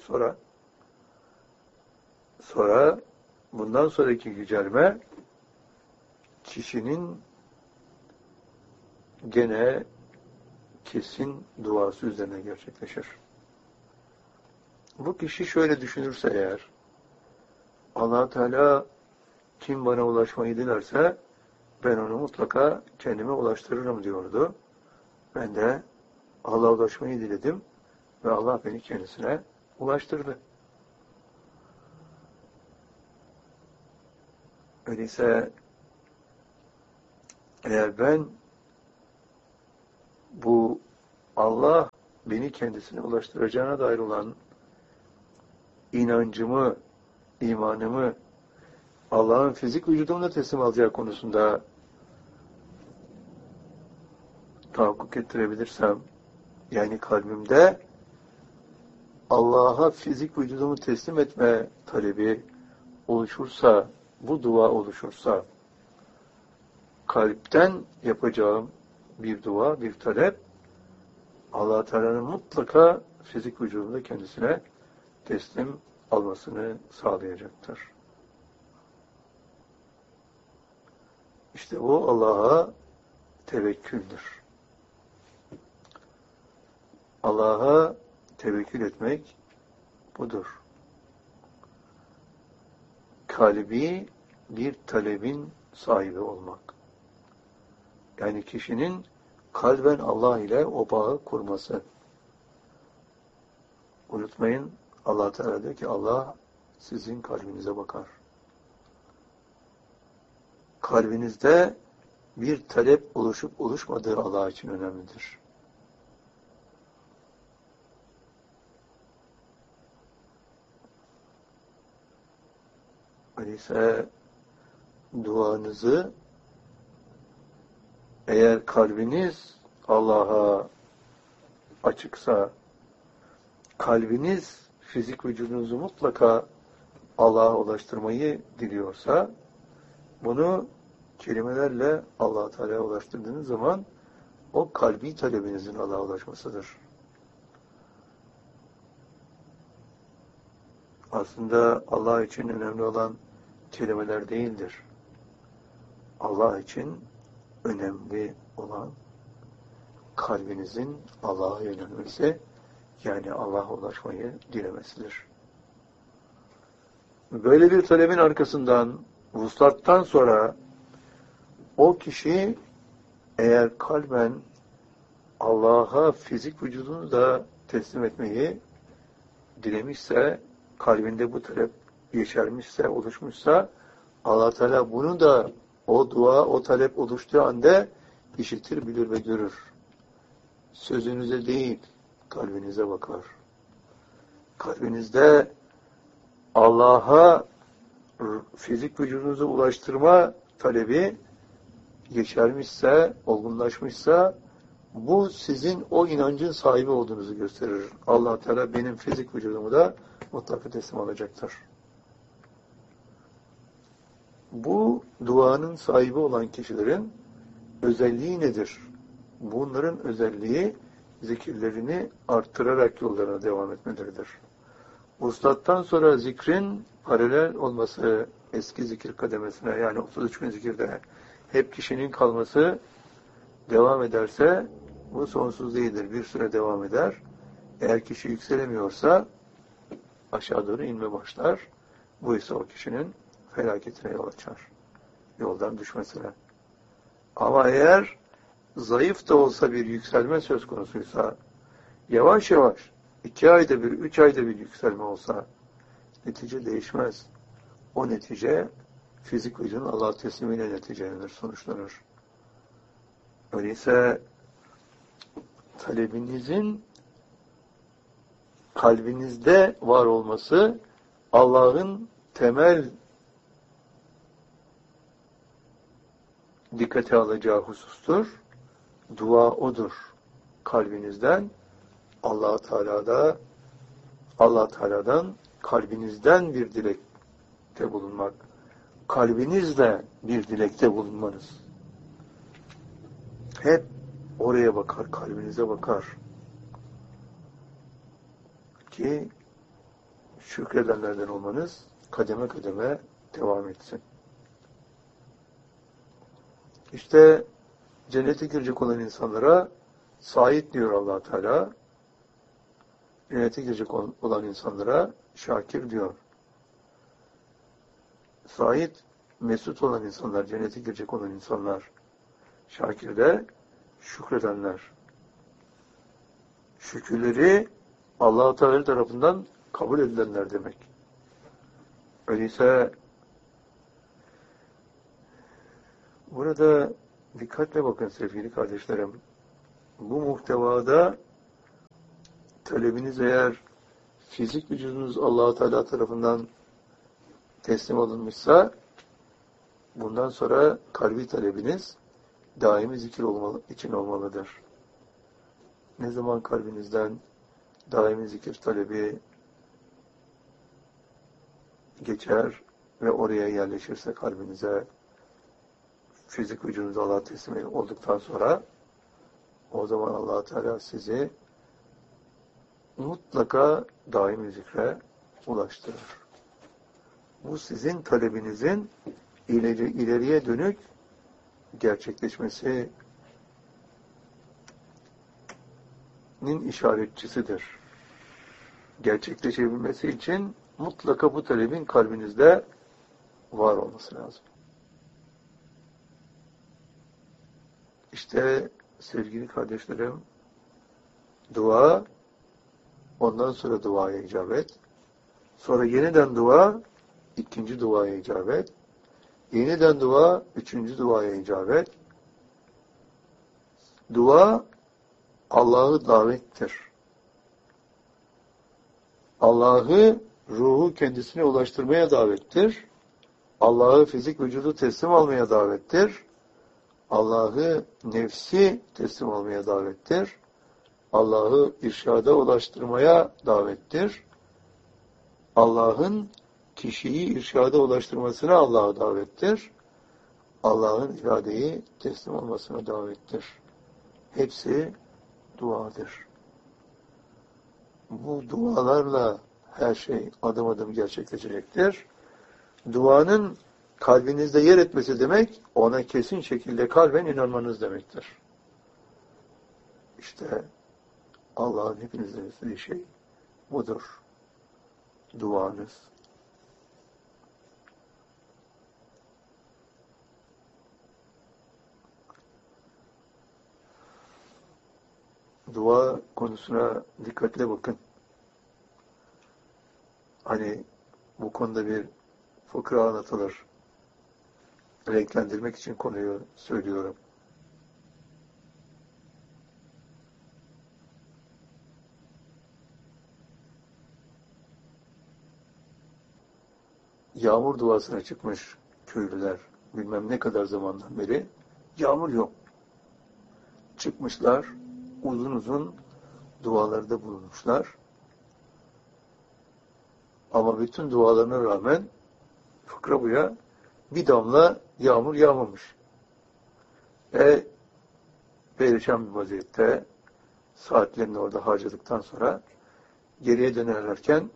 sonra bundan sonraki yücelme kişinin gene kesin duası üzerine gerçekleşir. Bu kişi şöyle düşünürse eğer, Allah Teala kim bana ulaşmayı dilerse ben onu mutlaka kendime ulaştırırım diyordu. Ben de Allah'a ulaşmayı diledim ve Allah beni kendisine ulaştırdı. Öyleyse eğer ben bu Allah beni kendisine ulaştıracağına dair olan inancımı, imanımı Allah'ın fizik vücudumla teslim alacağı konusunda tahakkuk ettirebilirsem, yani kalbimde Allah'a fizik vücudumu teslim etme talebi oluşursa, bu dua oluşursa, kalpten yapacağım bir dua, bir talep, Allah Teala'nın mutlaka fizik vücudunda kendisine teslim almasını sağlayacaktır. İşte bu Allah'a tevekküldür. Allah'a tevekkül etmek budur. Kalbi bir talebin sahibi olmak. Yani kişinin kalben Allah ile o bağı kurması. Unutmayın, Allah Teala diyor ki Allah sizin kalbinize bakar. Kalbinizde bir talep oluşup oluşmadığı Allah için önemlidir. Öyleyse duanızı eğer kalbiniz Allah'a açıksa, kalbiniz fizik vücudunuzu mutlaka Allah'a ulaştırmayı diliyorsa, bunu kelimelerle Allah Teala'ya ulaştırdığınız zaman o kalbi talebinizin Allah'a ulaşmasıdır. Aslında Allah için önemli olan kelimeler değildir. Allah için önemli olan kalbinizin Allah'a yönelmesi, yani Allah'a ulaşmayı dilemesidir. Böyle bir talebin arkasından, vuslattan sonra o kişi eğer kalben Allah'a fizik vücudunu da teslim etmeyi dilemişse, kalbinde bu talep yeşermişse, oluşmuşsa, Allah Teala bunu da o dua, o talep oluştuğu anda işitir, bilir ve görür. Sözünüze değil, kalbinize bakar. Kalbinizde Allah'a fizik vücudunuza ulaştırma talebi yeşermişse, olgunlaşmışsa, bu sizin o inancın sahibi olduğunuzu gösterir. Allah Teala benim fizik vücudumu da mutlaka teslim alacaktır. Bu duanın sahibi olan kişilerin özelliği nedir? Bunların özelliği zikirlerini arttırarak yollarına devam etmeleridir. Vuslattan sonra zikrin paralel olması eski zikir kademesine, yani 33 gün zikirde hep kişinin kalması devam ederse bu sonsuz değildir. Bir süre devam eder. Eğer kişi yükselemiyorsa aşağı doğru inme başlar. Bu ise o kişinin felaketine yol açar. Yoldan düşmesine. Ama eğer zayıf da olsa bir yükselme söz konusuysa, yavaş yavaş 2 ayda bir, 3 ayda bir yükselme olsa netice değişmez. O netice fizik vücudun Allah'a teslimiyle neticelenir, sonuçlanır. Öyleyse talebinizin kalbinizde var olması Allah'ın temel dikkate alacağı husustur. Dua odur. Kalbinizden Allah Teala'dan kalbinizden bir dilekte bulunmak. Kalbinizle bir dilekte bulunmanız. Hep oraya bakar, kalbinize bakar. Ki şükredenlerden olmanız kademe kademe devam etsin. İşte cennete girecek olan insanlara Said diyor Allah Teala. Cennete girecek olan insanlara Şakir diyor. Said, mesut olan insanlar, cennete girecek olan insanlar. Şakir de şükredenler. Şükürleri Allah Teala tarafından kabul edilenler demek. Öyleyse Burada dikkatle bakın sevgili kardeşlerim. Bu muhtevada talebiniz eğer fizik vücudunuz Allah-u Teala tarafından teslim alınmışsa bundan sonra kalbi talebiniz daimi zikir için olmalıdır. Ne zaman kalbinizden daimi zikir talebi geçer ve oraya yerleşirse kalbinize fizik vücudunuz Allah'a teslim olduktan sonra o zaman Allah Teala sizi mutlaka daimi zikre ulaştırır. Bu sizin talebinizin ileriye dönük gerçekleşmesinin işaretçisidir. Gerçekleşebilmesi için mutlaka bu talebin kalbinizde var olması lazım. İşte sevgili kardeşlerim, dua, ondan sonra duaya icabet, sonra yeniden dua, ikinci duaya icabet, yeniden dua, üçüncü duaya icabet. Dua, Allah'ı davettir. Allah'ı ruhu kendisine ulaştırmaya davettir. Allah'ı fizik vücudu teslim almaya davettir. Allah'ı nefsi teslim almaya davettir. Allah'ı irşada ulaştırmaya davettir. Allah'ın kişiyi irşada ulaştırmasına Allah'a davettir. Allah'ın iradeyi teslim olmasına davettir. Hepsi duadır. Bu dualarla her şey adım adım gerçekleşecektir. Duanın kalbinizde yer etmesi demek, ona kesin şekilde kalben inanmanız demektir. İşte Allah'ın hepinizden istediği şey budur. Duanız. Dua konusuna dikkatle bakın. Hani bu konuda bir fıkra anlatılır. Renklendirmek için konuyu söylüyorum. Yağmur duasına çıkmış köylüler. Bilmem ne kadar zamandan beri. Yağmur yok. Çıkmışlar. Uzun uzun dualarda bulunmuşlar. Ama bütün dualarına rağmen fıkra buya bir damla yağmur yağmamış. Perişan bir vaziyette saatlerini orada harcadıktan sonra geriye dönerlerken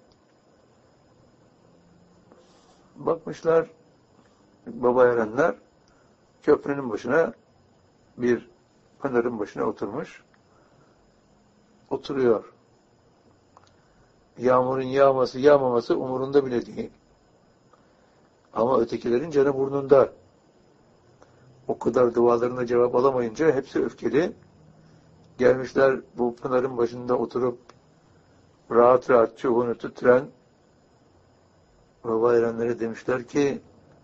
bakmışlar baba erenler köprünün başına bir pınarın başına oturmuş. Oturuyor. Yağmurun yağması yağmaması umurunda bile değil. Ama ötekilerin canı burnunda. O kadar dualarına cevap alamayınca hepsi öfkeli. Gelmişler bu pınarın başında oturup rahat rahat çubuğunu tüttüren baba erenlere demişler ki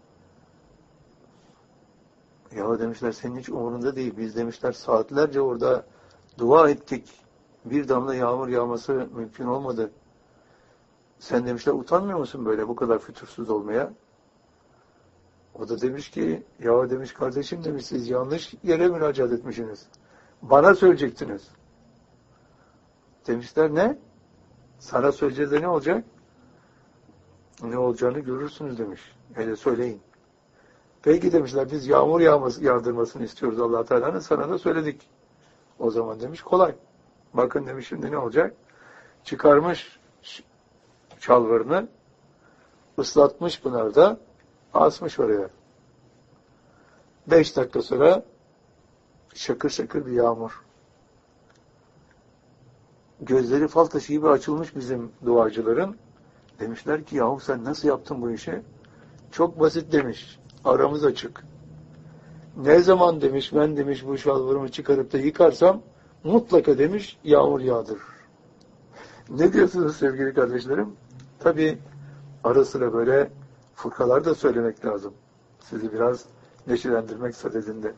ya demişler senin hiç umurunda değil. Biz demişler saatlerce orada dua ettik. Bir damla yağmur yağması mümkün olmadı. Sen demişler utanmıyor musun böyle bu kadar fütursuz olmaya? O da demiş ki ya demiş kardeşim demiş siz yanlış yere müracaat etmişsiniz. Bana söyleyecektiniz. Demişler ne? Sana söyleyeceğiz de ne olacak? Ne olacağını görürsünüz demiş. Hele söyleyin. Peki demişler biz yağmur yağdırmasını istiyoruz Allah Teala'nın sana da söyledik. O zaman demiş kolay. Bakın demiş şimdi ne olacak? Çıkarmış şalvarını ıslatmış pınarda asmış oraya. 5 dakika sonra şakır şakır bir yağmur. Gözleri fal taşı gibi açılmış bizim duacıların. Demişler ki yahu sen nasıl yaptın bu işi? Çok basit demiş. Aramız açık. Ne zaman demiş ben demiş bu şalvarımı çıkarıp da yıkarsam mutlaka demiş yağmur yağdır. Ne diyorsunuz sevgili kardeşlerim? Tabii ara sıra böyle fıkralar da söylemek lazım. Sizi biraz neşelendirmek sadedinde.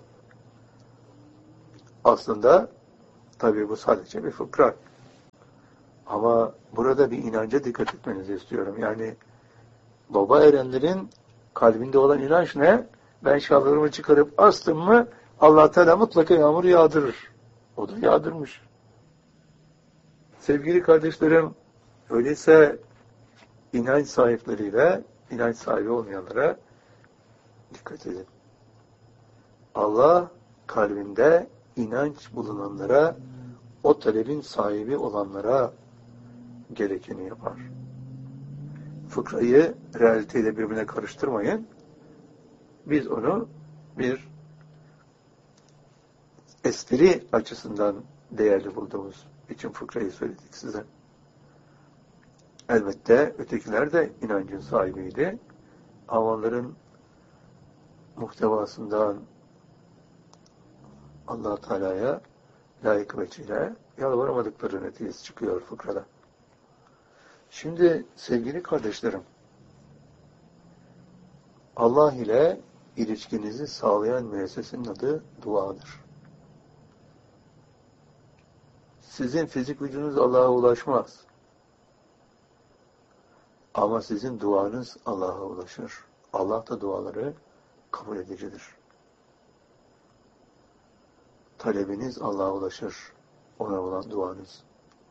Aslında tabii bu sadece bir fıkra. Ama burada bir inanca dikkat etmenizi istiyorum. Yani baba erenlerin kalbinde olan inanç ne? Ben şalvarımı çıkarıp astım mı Allah Teala mutlaka yağmur yağdırır. O da yağdırmış. Sevgili kardeşlerim, öyleyse inanç sahipleriyle inanç sahibi olmayanlara dikkat edin. Allah kalbinde inanç bulunanlara, o talebin sahibi olanlara gerekeni yapar. Fıkrayı realiteyle birbirine karıştırmayın. Biz onu bir espri açısından değerli bulduğumuz için fıkrayı söyledik size. Elbette ötekiler de inancın sahibiydi. Ama onların muhtevasından Allah Teala'ya layık veçile yalvaramadıkları neticesi çıkıyor fıkrada. Şimdi sevgili kardeşlerim, Allah ile ilişkinizi sağlayan müessesenin adı duadır. Sizin fizik vücudunuz Allah'a ulaşmaz. Ama sizin duanız Allah'a ulaşır. Allah da duaları kabul edicidir. Talebiniz Allah'a ulaşır. Ona olan duanız.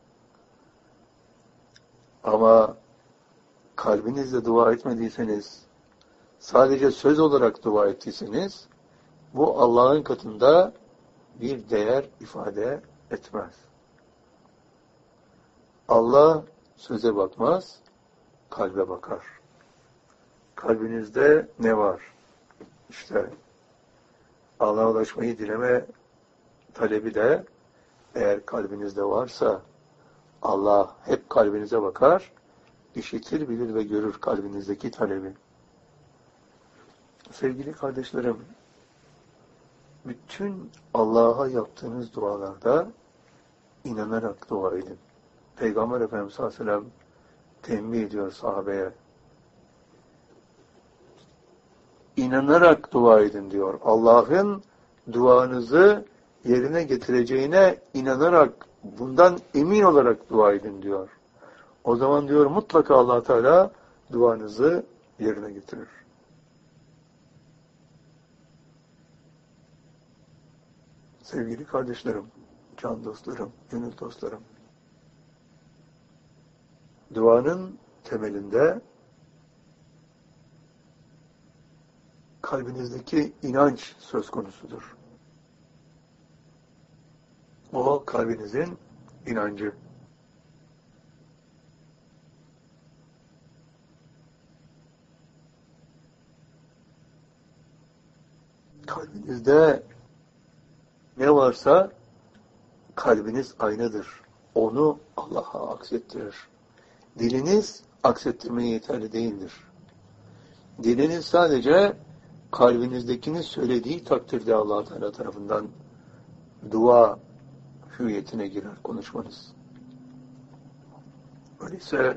Ama kalbinizle dua etmediyseniz, sadece söz olarak dua ettiyseniz, bu Allah'ın katında bir değer ifade etmez. Allah söze bakmaz, kalbe bakar. Kalbinizde ne var? İşte Allah'a ulaşmayı dileme talebi de eğer kalbinizde varsa Allah hep kalbinize bakar, işitir, bilir ve görür kalbinizdeki talebi. Sevgili kardeşlerim, bütün Allah'a yaptığınız dualarda inanarak dua edin. Peygamber Efendimiz sallallahu aleyhi ve sellem tembih ediyor sahabeye. İnanarak dua edin diyor. Allah'ın duanızı yerine getireceğine inanarak, bundan emin olarak dua edin diyor. O zaman diyor mutlaka Allah Teala duanızı yerine getirir. Sevgili kardeşlerim, can dostlarım, gönül dostlarım, duanın temelinde kalbinizdeki inanç söz konusudur. O kalbinizin inancı. Kalbinizde ne varsa kalbiniz aynadır. Onu Allah'a aksettirir. Diliniz aksettirmeye yeterli değildir. Diliniz sadece kalbinizdekini söylediği takdirde Allah Teala tarafından dua hüviyetine girer konuşmanız. Öyleyse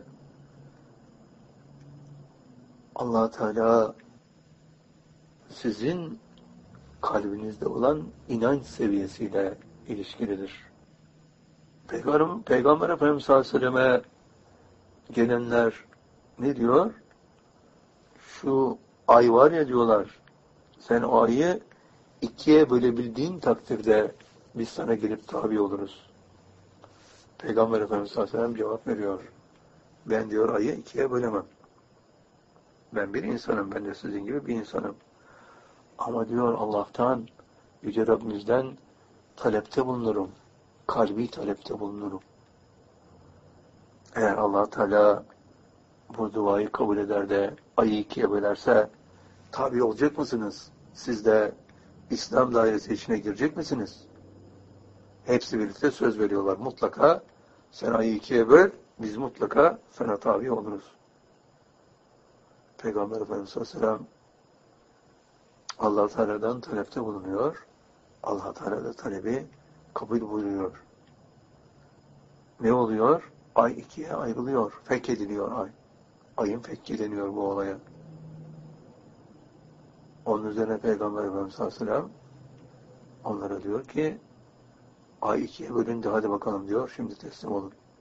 Allah Teala sizin kalbinizde olan inanç seviyesiyle ilişkilidir. Peygamber Efendimiz sallallahu aleyhi ve selleme gelenler ne diyor? Şu ay var ya diyorlar, sen o ayı ikiye bölebildiğin takdirde biz sana gelip tabi oluruz. Peygamber Efendimiz sallallahu aleyhi ve sellem cevap veriyor. Ben diyor ayı ikiye bölemem. Ben bir insanım, ben de sizin gibi bir insanım. Ama diyor Allah'tan, Yüce Rabbimizden talepte bulunurum. Kalbi talepte bulunurum. Eğer Allah Teala bu duayı kabul eder de ayı ikiye bölerse tabi olacak mısınız? Siz de İslam dairesi içine girecek misiniz? Hepsi birlikte söz veriyorlar. Mutlaka sen ayı ikiye böl, biz mutlaka sana tabi oluruz. Peygamber Efendimiz sallallahu aleyhi ve sellem Allah Teala'dan talepte bulunuyor. Allah Teala da talebi kabul buyuruyor. Ne oluyor? Ay ikiye ayrılıyor. Fekh ediliyor ay. Ayın fekhi deniyor bu olaya. Onun üzerine Peygamber Efendimiz Aleyhisselam onlara diyor ki ay ikiye bölündü, hadi bakalım diyor, şimdi teslim olun.